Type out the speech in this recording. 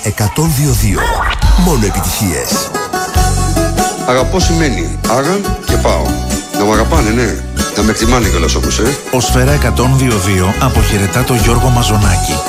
102.2. Μόνο επιτυχίες. Αγαπώ σημαίνει άρα και πάω. Να μ' αγαπάνε, ναι. Να με εκτιμάνε κιόλας όμως, Ο Σφαίρα 102.2 αποχαιρετά τον Γιώργο Μαζονάκη.